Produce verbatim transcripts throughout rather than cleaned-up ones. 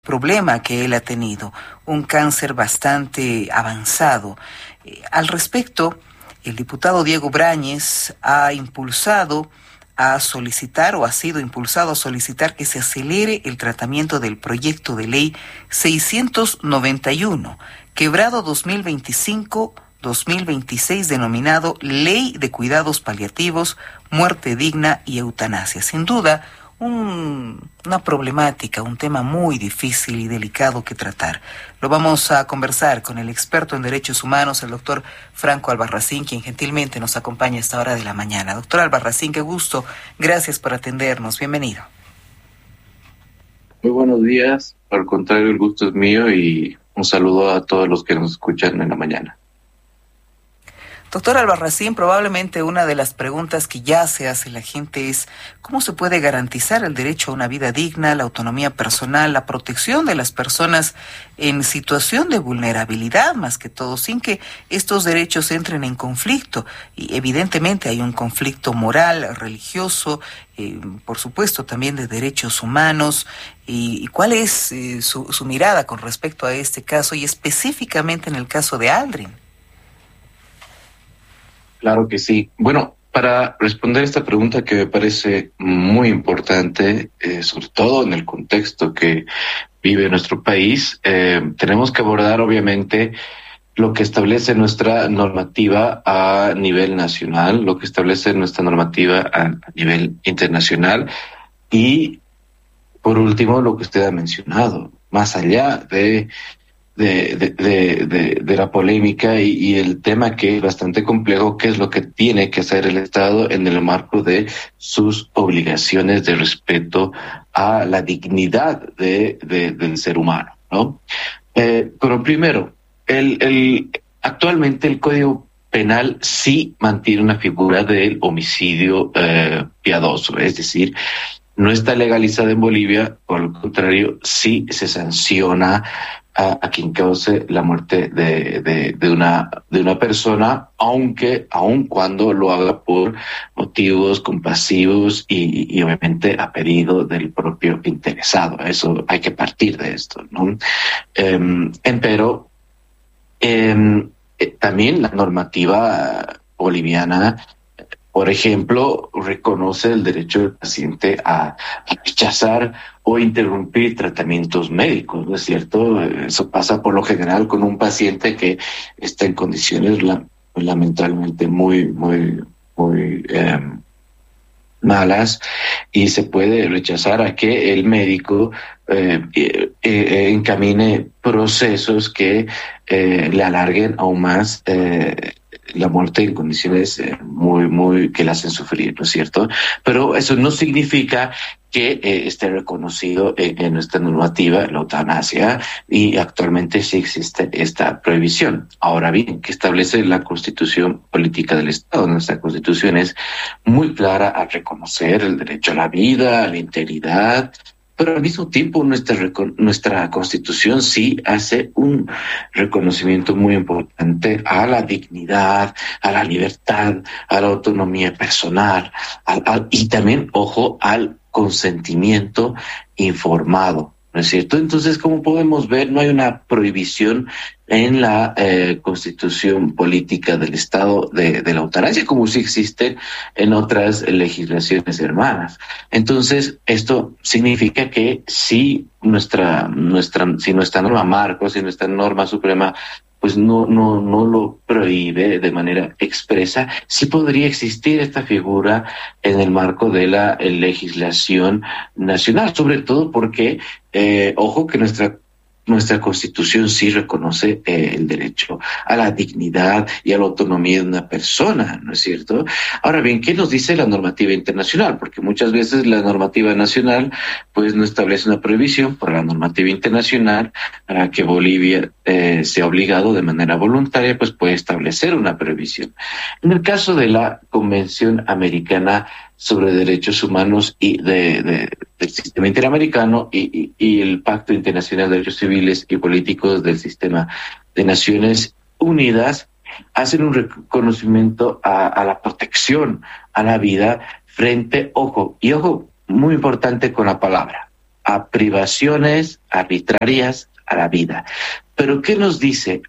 problema que él ha tenido, un cáncer bastante avanzado. Eh, al respecto, el diputado Diego Brañez ha impulsado a solicitar o ha sido impulsado a solicitar que se acelere el tratamiento del proyecto de ley seiscientos noventa y uno, quebrado dos mil veinticinco dos mil veintiséis, denominado Ley de Cuidados Paliativos, Muerte Digna y Eutanasia. Sin duda, un, una problemática, un tema muy difícil y delicado que tratar. Lo vamos a conversar con el experto en derechos humanos, el doctor Franco Albarracín, quien gentilmente nos acompaña a esta hora de la mañana. Doctor Albarracín, qué gusto. Gracias por atendernos. Bienvenido. Muy buenos días. Al contrario, el gusto es mío y un saludo a todos los que nos escuchan en la mañana. Doctor Albarracín, probablemente una de las preguntas que ya se hace la gente es ¿cómo se puede garantizar el derecho a una vida digna, la autonomía personal, la protección de las personas en situación de vulnerabilidad, más que todo, sin que estos derechos entren en conflicto? Y evidentemente hay un conflicto moral, religioso, eh, por supuesto también de derechos humanos. ¿Y, y cuál es eh, su, su mirada con respecto a este caso y específicamente en el caso de Aldrin? Claro que sí. Bueno, para responder esta pregunta que me parece muy importante, eh, sobre todo en el contexto que vive nuestro país, eh, tenemos que abordar obviamente lo que establece nuestra normativa a nivel nacional, lo que establece nuestra normativa a, a nivel internacional y, por último, lo que usted ha mencionado, más allá de De, de, de, de, de la polémica y, y el tema que es bastante complejo, que es lo que tiene que hacer el Estado en el marco de sus obligaciones de respeto a la dignidad de, de, del ser humano, ¿no? Eh, pero primero, el, el, actualmente el Código Penal sí mantiene una figura del homicidio eh, piadoso, es decir, no está legalizada en Bolivia, por el contrario, sí se sanciona a, a quien cause la muerte de, de, de, una, de una persona, aunque, aun cuando lo haga por motivos compasivos y, y obviamente a pedido del propio interesado. Eso hay que partir de esto, ¿no? Eh, empero, eh, también la normativa boliviana, por ejemplo, reconoce el derecho del paciente a, a rechazar o interrumpir tratamientos médicos, ¿no es cierto? Eso pasa por lo general con un paciente que está en condiciones la, lamentablemente muy, muy, muy eh, malas, y se puede rechazar a que el médico eh, eh, eh, encamine procesos que eh, le alarguen aún más eh, la muerte en condiciones eh, muy, muy que la hacen sufrir, ¿no es cierto? Pero eso no significa que eh, esté reconocido en, en nuestra normativa la eutanasia, y actualmente sí existe esta prohibición. Ahora bien, ¿qué establece la Constitución Política del Estado? Nuestra Constitución es muy clara al reconocer el derecho a la vida, a la integridad, pero al mismo tiempo nuestra, nuestra Constitución sí hace un reconocimiento muy importante a la dignidad, a la libertad, a la autonomía personal, al, al, y también, ojo, al consentimiento informado, ¿no es cierto? Entonces, como podemos ver, no hay una prohibición en la eh, Constitución Política del Estado de, de la eutanasia, como sí existe en otras legislaciones hermanas. Entonces, esto significa que si nuestra, nuestra, si nuestra norma marco, si nuestra norma suprema, pues no, no, no lo prohíbe de manera expresa, sí podría existir esta figura en el marco de la legislación nacional, sobre todo porque, eh, ojo, que nuestra Nuestra Constitución sí reconoce eh, el derecho a la dignidad y a la autonomía de una persona, ¿no es cierto? Ahora bien, ¿qué nos dice la normativa internacional? Porque muchas veces la normativa nacional pues no establece una prohibición, por la normativa internacional, para que Bolivia eh, sea obligado de manera voluntaria, pues puede establecer una prohibición. En el caso de la Convención Americana sobre Derechos Humanos y de, de, del Sistema Interamericano y, y, y el Pacto Internacional de Derechos Civiles y Políticos del Sistema de Naciones Unidas, hacen un reconocimiento a, a la protección a la vida frente, ojo, y ojo, muy importante con la palabra, a privaciones arbitrarias a la vida. Pero ¿qué nos dice?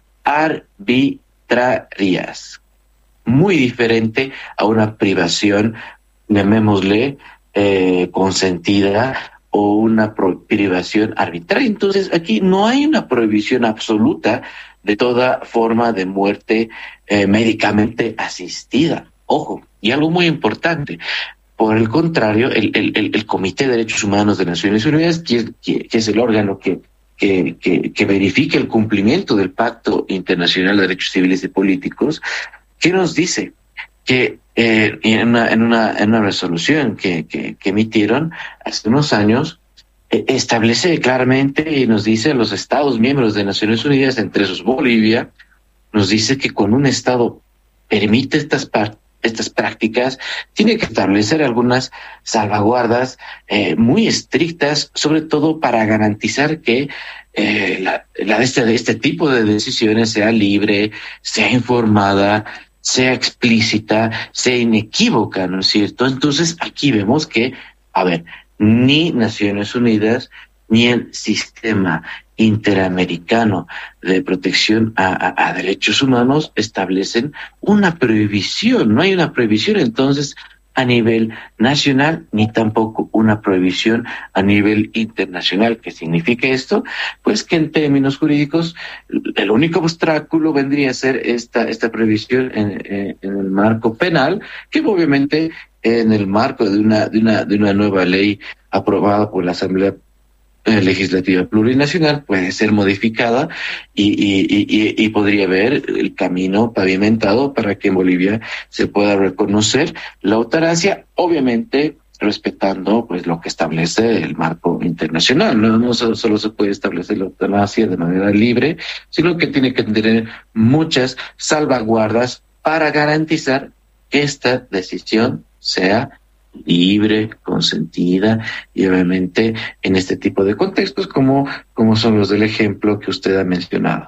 Arbitrarias. Muy diferente a una privación, llamémosle, eh, consentida o una pro- privación arbitraria. Entonces, aquí no hay una prohibición absoluta de toda forma de muerte eh, médicamente asistida. Ojo, y algo muy importante. Por el contrario, el, el, el, el Comité de Derechos Humanos de Naciones Unidas, que, que, que es el órgano que, que, que, que verifica el cumplimiento del Pacto Internacional de Derechos Civiles y Políticos, ¿qué nos dice? Que eh, en, una, en, una, en una resolución que, que, que emitieron hace unos años, eh, establece claramente y nos dice a los Estados miembros de Naciones Unidas, entre esos Bolivia, nos dice que cuando un Estado permite estas partes, estas prácticas, tiene que establecer algunas salvaguardas eh, muy estrictas, sobre todo para garantizar que eh, la, la de este, de este tipo de decisiones sea libre, sea informada, sea explícita, sea inequívoca, ¿no es cierto? Entonces aquí vemos que, a ver, ni Naciones Unidas ni el sistema interamericano de protección a, a, a derechos humanos establecen una prohibición. No hay una prohibición entonces a nivel nacional ni tampoco una prohibición a nivel internacional. ¿Qué significa esto? Pues que en términos jurídicos el único obstáculo vendría a ser esta esta prohibición en, en, en el marco penal, que obviamente en el marco de una de una de una nueva ley aprobada por la Asamblea legislativa plurinacional puede ser modificada y, y, y, y podría haber el camino pavimentado para que en Bolivia se pueda reconocer la eutanasia, obviamente respetando pues lo que establece el marco internacional. No, no solo, solo se puede establecer la eutanasia de manera libre, sino que tiene que tener muchas salvaguardas para garantizar que esta decisión sea libre, consentida y obviamente en este tipo de contextos como, como son los del ejemplo que usted ha mencionado.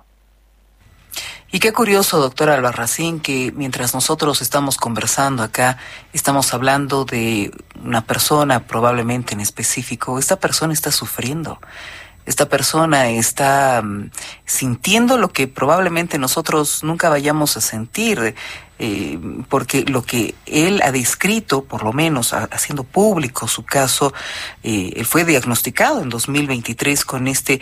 Y qué curioso, doctora Albarracín, que mientras nosotros estamos conversando acá, estamos hablando de una persona probablemente en específico. Esta persona está sufriendo. Esta persona está um, sintiendo lo que probablemente nosotros nunca vayamos a sentir, eh, porque lo que él ha descrito, por lo menos a, haciendo público su caso, eh, él fue diagnosticado en dos mil veintitrés con este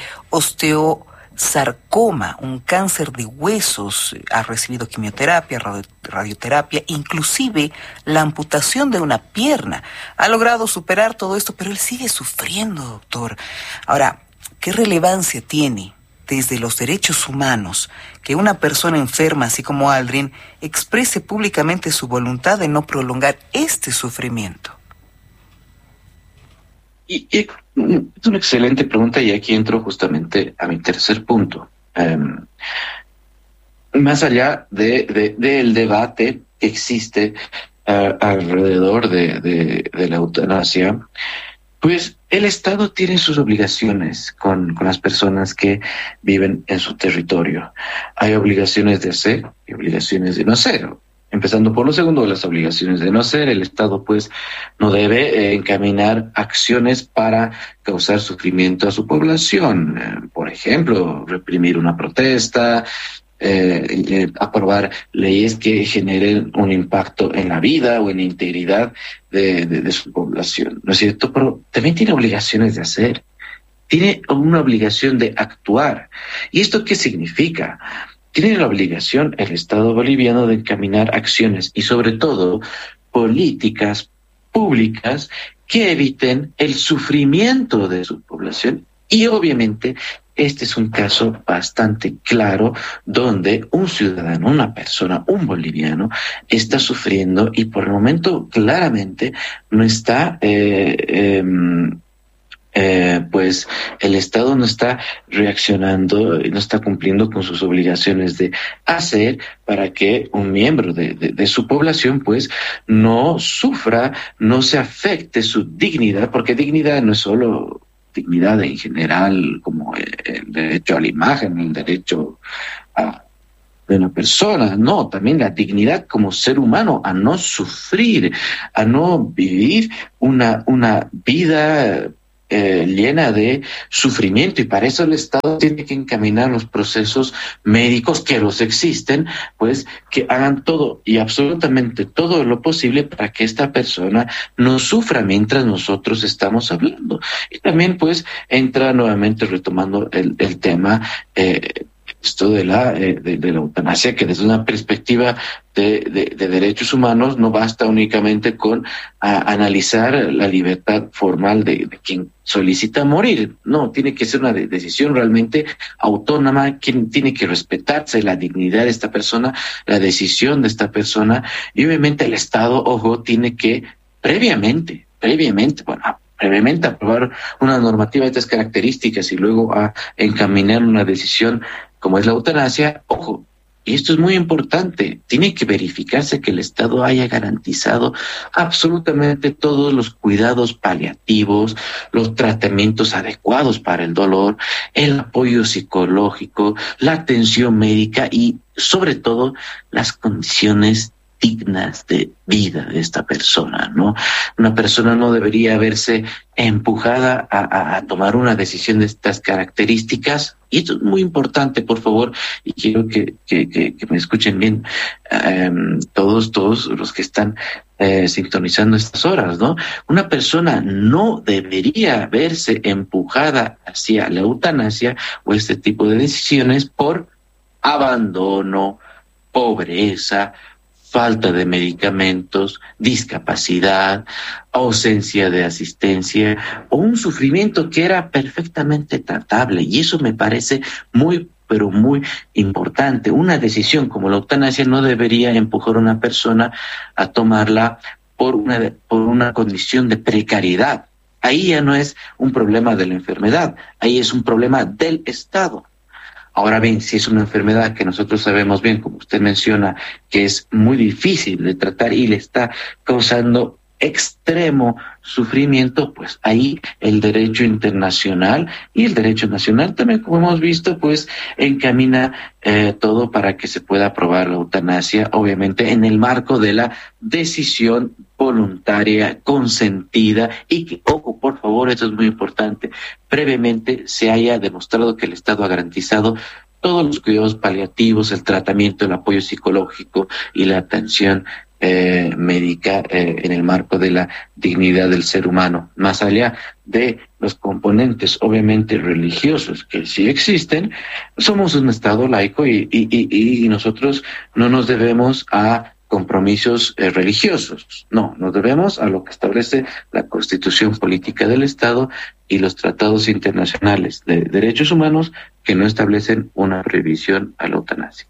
osteosarcoma, un cáncer de huesos, ha recibido quimioterapia, radio, radioterapia, inclusive la amputación de una pierna. Ha logrado superar todo esto, pero él sigue sufriendo, doctor. Ahora, ¿qué relevancia tiene desde los derechos humanos que una persona enferma, así como Aldrin, exprese públicamente su voluntad de no prolongar este sufrimiento? Y, y es una excelente pregunta y aquí entro justamente a mi tercer punto. Um, más allá de, de, del debate que existe uh, alrededor de, de, de la eutanasia, pues el Estado tiene sus obligaciones con, con las personas que viven en su territorio. Hay obligaciones de hacer y obligaciones de no hacer. Empezando por lo segundo, las obligaciones de no hacer. El Estado pues no debe eh, encaminar acciones para causar sufrimiento a su población. Eh, por ejemplo, reprimir una protesta, Eh, eh, aprobar leyes que generen un impacto en la vida o en la integridad de, de, de su población, ¿no es cierto? Pero también tiene obligaciones de hacer, tiene una obligación de actuar. ¿Y esto qué significa? Tiene la obligación el Estado boliviano de encaminar acciones y sobre todo políticas públicas que eviten el sufrimiento de su población. Y obviamente este es un caso bastante claro donde un ciudadano, una persona, un boliviano está sufriendo y por el momento claramente no está, eh, eh, eh, pues el Estado no está reaccionando, no está cumpliendo con sus obligaciones de hacer para que un miembro de, de, de su población pues no sufra, no se afecte su dignidad, porque dignidad no es solo dignidad en general, como el derecho a la imagen, el derecho a, de una persona, no, también la dignidad como ser humano, a no sufrir, a no vivir una, una vida eh, llena de sufrimiento, y para eso el Estado tiene que encaminar los procesos médicos, que los existen, pues que hagan todo y absolutamente todo lo posible para que esta persona no sufra mientras nosotros estamos hablando. Y también pues entra nuevamente retomando el, el tema eh, esto de la eh, de, de la eutanasia, que desde una perspectiva de, de, de derechos humanos no basta únicamente con a, analizar la libertad formal de, de quien solicita morir. No, tiene que ser una de, decisión realmente autónoma, quien tiene que respetarse la dignidad de esta persona, la decisión de esta persona, y obviamente el Estado, ojo, tiene que previamente, previamente, bueno, previamente aprobar una normativa de estas características y luego a encaminar una decisión como es la eutanasia. Ojo, y esto es muy importante, tiene que verificarse que el Estado haya garantizado absolutamente todos los cuidados paliativos, los tratamientos adecuados para el dolor, el apoyo psicológico, la atención médica y sobre todo las condiciones dignas de vida de esta persona, ¿no? Una persona no debería verse empujada a, a, a tomar una decisión de estas características, y esto es muy importante, por favor, y quiero que, que, que, que me escuchen bien um, todos, todos los que están eh, sintonizando estas horas, ¿no? Una persona no debería verse empujada hacia la eutanasia o este tipo de decisiones por abandono, pobreza, falta de medicamentos, discapacidad, ausencia de asistencia o un sufrimiento que era perfectamente tratable. Y eso me parece muy, pero muy importante. Una decisión como la eutanasia no debería empujar a una persona a tomarla por una, por una condición de precariedad. Ahí ya no es un problema de la enfermedad, ahí es un problema del Estado. Ahora bien, si es una enfermedad que nosotros sabemos bien, como usted menciona, que es muy difícil de tratar y le está causando extremo sufrimiento, pues ahí el derecho internacional y el derecho nacional también, como hemos visto, pues encamina eh, todo para que se pueda aprobar la eutanasia, obviamente en el marco de la decisión voluntaria, consentida, y que, ojo, por favor, eso es muy importante, previamente se haya demostrado que el Estado ha garantizado todos los cuidados paliativos, el tratamiento, el apoyo psicológico y la atención Eh, médica eh, en el marco de la dignidad del ser humano, más allá de los componentes obviamente religiosos que sí existen. Somos un Estado laico y, y, y, y nosotros no nos debemos a compromisos eh, religiosos, no, nos debemos a lo que establece la Constitución Política del Estado y los tratados internacionales de derechos humanos que no establecen una prohibición a la eutanasia.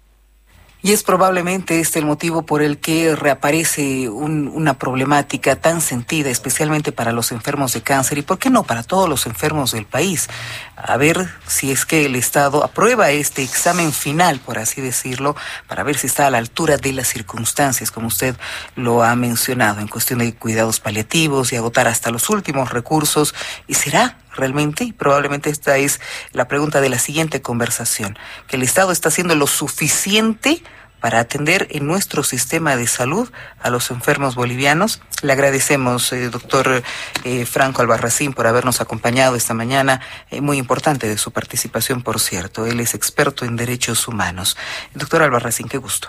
Y es probablemente este el motivo por el que reaparece un, una problemática tan sentida, especialmente para los enfermos de cáncer, y por qué no para todos los enfermos del país. A ver si es que el Estado aprueba este examen final, por así decirlo, para ver si está a la altura de las circunstancias, como usted lo ha mencionado, en cuestión de cuidados paliativos y agotar hasta los últimos recursos. ¿Y será realmente? Y probablemente esta es la pregunta de la siguiente conversación, que el Estado está haciendo lo suficiente para atender en nuestro sistema de salud a los enfermos bolivianos. Le agradecemos, eh, doctor eh, Franco Albarracín, por habernos acompañado esta mañana, eh, muy importante de su participación, por cierto. Él es experto en derechos humanos. Doctor Albarracín, qué gusto.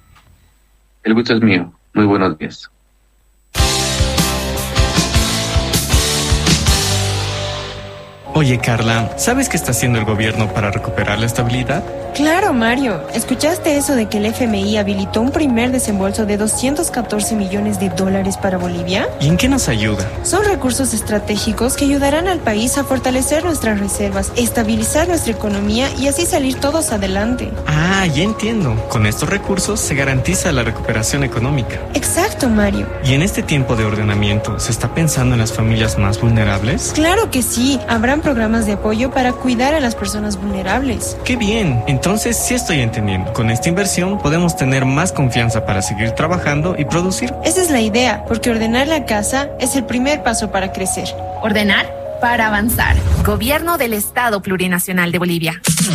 El gusto es mío. Muy buenos días. Oye, Carla, ¿sabes qué está haciendo el gobierno para recuperar la estabilidad? Claro, Mario. ¿Escuchaste eso de que el F M I habilitó un primer desembolso de doscientos catorce millones de dólares para Bolivia? ¿Y en qué nos ayuda? Son recursos estratégicos que ayudarán al país a fortalecer nuestras reservas, estabilizar nuestra economía y así salir todos adelante. Ah, ya entiendo. Con estos recursos se garantiza la recuperación económica. Exacto, Mario. ¿Y en este tiempo de ordenamiento se está pensando en las familias más vulnerables? Claro que sí. Habrán programas de apoyo para cuidar a las personas vulnerables. ¡Qué bien! Entonces sí estoy entendiendo. Con esta inversión podemos tener más confianza para seguir trabajando y producir. Esa es la idea, porque ordenar la casa es el primer paso para crecer. Ordenar para avanzar. Gobierno del Estado Plurinacional de Bolivia.